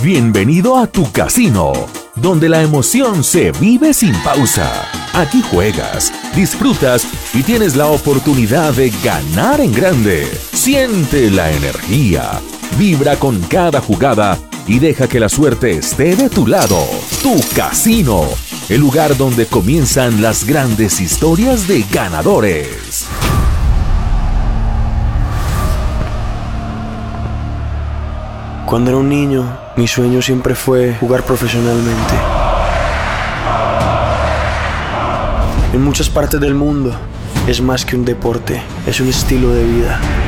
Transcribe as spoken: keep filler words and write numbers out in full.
Bienvenido a tu casino, donde la emoción se vive sin pausa. Aquí juegas, disfrutas y tienes la oportunidad de ganar en grande. Siente la energía, vibra con cada jugada y deja que la suerte esté de tu lado. Tu casino, el lugar donde comienzan las grandes historias de ganadores. Cuando era un niño, mi sueño siempre fue jugar profesionalmente. En muchas partes del mundo, es más que un deporte, es un estilo de vida.